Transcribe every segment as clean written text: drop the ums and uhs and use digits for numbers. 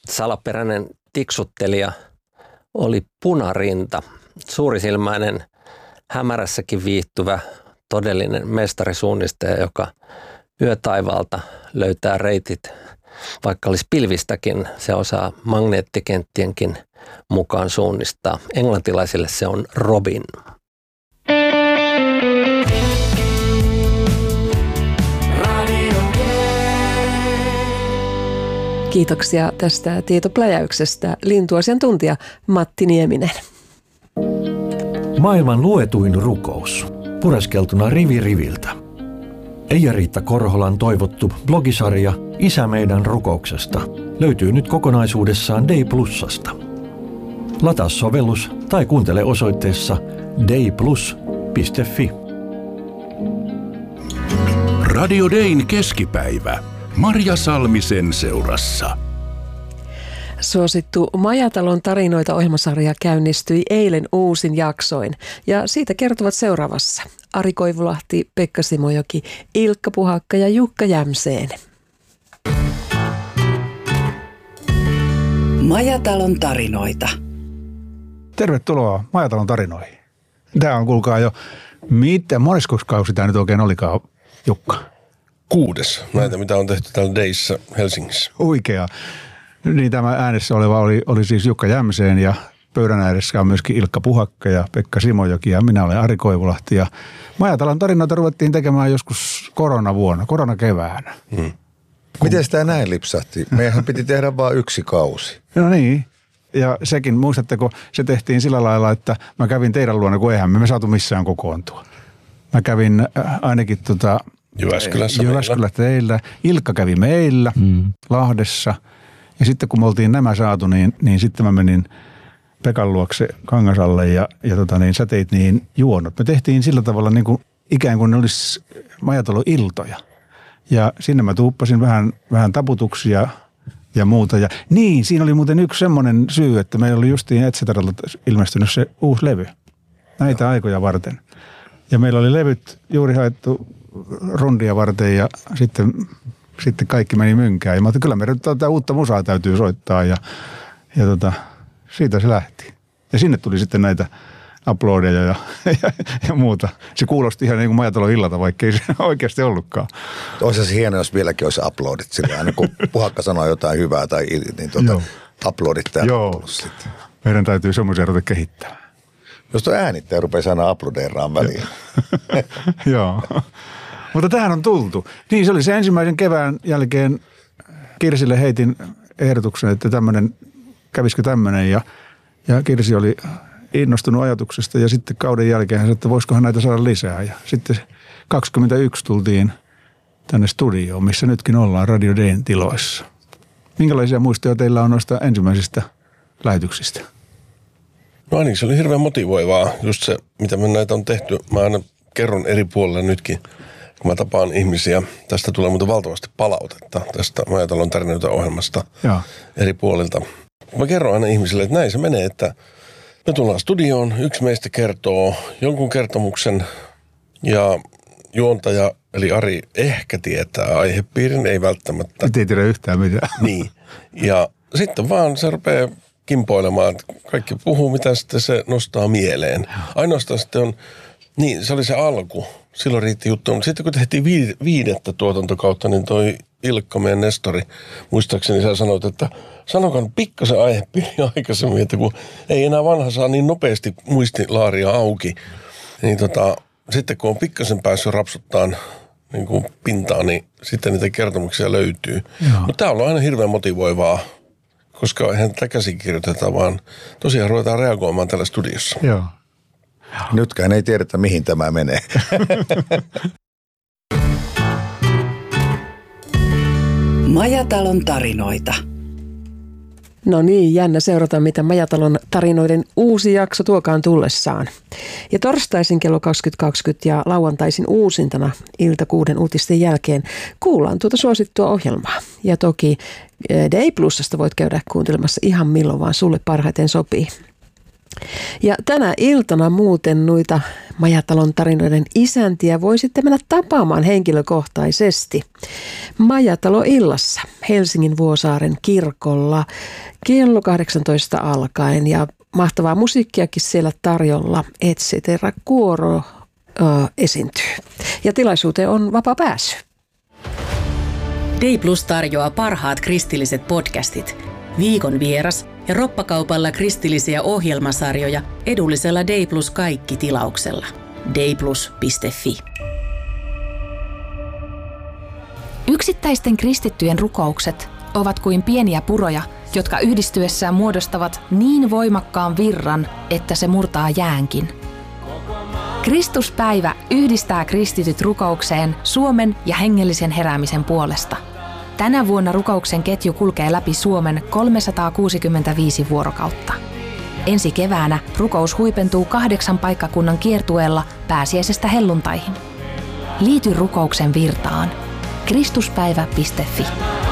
salaperäinen tiksuttelija oli Punarinta, suurisilmäinen, hämärässäkin viihtyvä todellinen mestarisuunnistaja, joka yötaivaalta löytää reitit, vaikka olisi pilvistäkin, se osaa magneettikenttienkin mukaan suunnistaa. Englantilaisille se on Robin. Kiitoksia tästä tietopläjäyksestä lintuasiantuntija Matti Nieminen. Maailman luetuin rukous. Pureskeltuna rivi riviltä. Eija-Riitta Korholan toivottu blogisarja Isä meidän rukouksesta löytyy nyt kokonaisuudessaan Day+:sta. Lataa sovellus tai kuuntele osoitteessa dayplus.fi. Radio Dayn keskipäivä. Marja Salmisen seurassa. Suosittu Majatalon tarinoita -ohjelmasarja käynnistyi eilen uusin jaksoin ja siitä kertovat seuraavassa Ari Koivulahti, Pekka Simojoki, Ilkka Puhakka ja Jukka Jämseen. Majatalon tarinoita. Tervetuloa Majatalon tarinoihin. Tämä on, kuulkaa jo, monesko kausi tämä nyt oikein olikaan, Jukka? 6. Näitä, mitä on tehty täällä Dayssä Helsingissä. Oikea. Niin tämä äänessä oleva oli siis Jukka Jämseen ja pöydän ääressä on myöskin Ilkka Puhakka ja Pekka Simojoki ja minä olen Ari Koivulahti. Ja Majatalon tarinoita ruvettiin tekemään joskus koronakeväänä. Miten sitä näin lipsahti? Meidän piti tehdä vain yksi kausi. No niin. Ja sekin, muistatteko, se tehtiin sillä lailla, että mä kävin teidän luona, kun eihän me saatu missään kokoontua. Mä kävin ainakin Jyväskylässä teillä. Ilkka kävi meillä Lahdessa. Ja sitten kun me oltiin nämä saatu, niin sitten mä menin Pekan luokse Kangasalle ja sä teit niin juonot. Me tehtiin sillä tavalla niin kuin ikään kuin ne olisi Majatalo-iltoja. Ja sinne mä tuuppasin vähän taputuksia ja muuta. Ja niin, siinä oli muuten yksi semmoinen syy, että meillä oli justiin Etsetaralta ilmestynyt se uusi levy näitä aikoja varten. Ja meillä oli levyt juuri haettu rundia varten ja sitten kaikki meni mynkään. Ja mä ajattelin, kyllä meidän tätä uutta musaa täytyy soittaa ja siitä se lähti. Ja sinne tuli sitten näitä uploadeja ja muuta. Se kuulosti ihan niin kuin Majatalon illalta, vaikka ei se oikeasti ollutkaan. Olisi se hienoa, jos vieläkin olisi uploadit sille. Aina kun Puhakka sanoo jotain hyvää tai niin uploadit täällä on tullut sitten. Meidän täytyy semmoisia ruveta kehittää. Jos tuo äänittäjä rupeaa aina uploadeeraan väliin. Joo. Mutta tähän on tultu. Niin, se oli se ensimmäisen kevään jälkeen. Kirsille heitin ehdotuksen, että kävisikö tämmöinen. Ja Kirsi oli innostunut ajatuksesta ja sitten kauden jälkeen hän sanoi, että voisikohan näitä saada lisää. Ja sitten 21 tultiin tänne studioon, missä nytkin ollaan Radio Dayn tiloissa. Minkälaisia muistoja teillä on noista ensimmäisistä lähetyksistä? No ainakin se oli hirveän motivoivaa, just se, mitä me näitä on tehty. Mä aina kerron eri puolilla nytkin, kun mä tapaan ihmisiä. Tästä tulee muuten valtavasti palautetta tästä Majatalon tarinoita -ohjelmasta eri puolilta. Mä kerron aina ihmisille, että näin se menee, että me tullaan studioon, yksi meistä kertoo jonkun kertomuksen ja juontaja, eli Ari, ehkä tietää aihepiirin, ei välttämättä. Nyt ei tiedä yhtään mitään. Niin, ja sitten vaan se rupeaa kimpoilemaan, että kaikki puhuu, mitä sitten se nostaa mieleen. Ainoastaan sitten on, niin se oli se alku, silloin riitti juttu, mutta sitten kun tehtiin 5. tuotantokautta, niin toi Ilkka, meidän nestori, muistaakseni sä sanoit, että sanokaan pikkasen aihepiiri aikaisemmin, että kun ei enää vanha saa niin nopeasti muistilaaria auki, niin sitten kun on pikkasen päässyt rapsuttaan niin kuin pintaan, niin sitten niitä kertomuksia löytyy. Mutta tämä on ollut aina hirveän motivoivaa, koska eihän tätä käsikirjoiteta, vaan tosiaan ruvetaan reagoimaan täällä studiossa. Joo. Nytkään ei tiedetä, mihin tämä menee. Majatalon tarinoita. No niin, jännä seurata, mitä Majatalon tarinoiden uusi jakso tuokaan tullessaan. Ja torstaisin kello 20.20 ja lauantaisin uusintana ilta 6 uutisten jälkeen kuullaan tuota suosittua ohjelmaa. Ja toki Day+:sta voit käydä kuuntelemassa ihan milloin vaan sulle parhaiten sopii. Ja tänä iltana muuten noita Majatalon tarinoiden isäntiä voi sitten mennä tapaamaan henkilökohtaisesti Majatalo illassa Helsingin Vuosaaren kirkolla kello 18 alkaen ja mahtavaa musiikkiakin siellä tarjolla, et cetera, kuoro esiintyy. Ja tilaisuuteen on vapaa pääsy. Day Plus tarjoaa parhaat kristilliset podcastit, viikon vieras ja roppakaupalla kristillisiä ohjelmasarjoja edullisella Day Plus kaikki -tilauksella. dayplus.fi. Yksittäisten kristittyjen rukoukset ovat kuin pieniä puroja, jotka yhdistyessään muodostavat niin voimakkaan virran, että se murtaa jäänkin. Kristuspäivä yhdistää kristityt rukoukseen Suomen ja hengellisen heräämisen puolesta. Tänä vuonna rukouksen ketju kulkee läpi Suomen 365 vuorokautta. Ensi keväänä rukous huipentuu 8 paikkakunnan kiertueella pääsiäisestä helluntaihin. Liity rukouksen virtaan. Kristuspäivä.fi.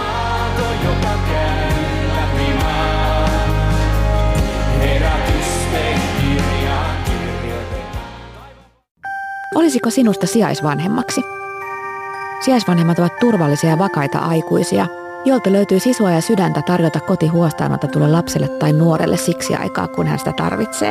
Olisiko sinusta sijaisvanhemmaksi? Sijaisvanhemmat ovat turvallisia ja vakaita aikuisia, joilta löytyy sisua ja sydäntä tarjota koti huostaanotetulle lapselle tai nuorelle siksi aikaa, kun hän sitä tarvitsee.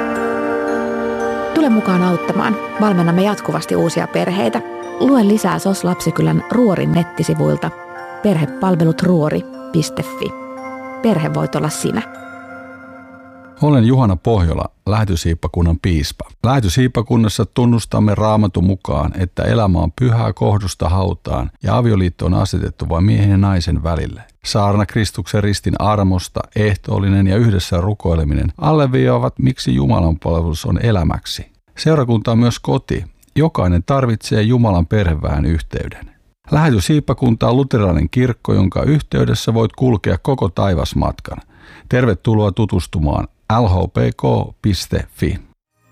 Tule mukaan auttamaan. Valmennamme jatkuvasti uusia perheitä. Lue lisää SOS Lapsikylän Ruorin nettisivuilta perhepalvelutruori.fi. Perhe voit olla sinä. Olen Juhana Pohjola, Lähetyshiippakunnan piispa. Lähetyshiippakunnassa tunnustamme Raamatun mukaan, että elämä on pyhää kohdusta hautaan ja avioliitto on asetettu vain miehen ja naisen välille. Saarna Kristuksen ristin armosta, ehtoollinen ja yhdessä rukoileminen alleviivaavat, miksi Jumalan palvelus on elämäksi. Seurakunta on myös koti. Jokainen tarvitsee Jumalan perheväen yhteyden. Lähetyshiippakunta on luterilainen kirkko, jonka yhteydessä voit kulkea koko taivasmatkan. Tervetuloa tutustumaan lhpk.fi.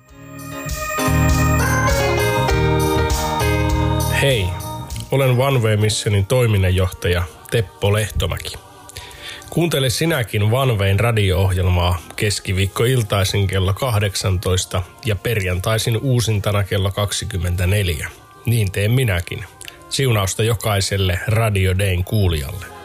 Hei, olen One Way Missionin toiminnanjohtaja Teppo Lehtomäki. Kuuntele sinäkin One Wayn radio-ohjelmaa keskiviikkoiltaisin kello 18 ja perjantaisin uusintana kello 24. Niin teen minäkin. Siunausta jokaiselle Radio Dayn kuulijalle.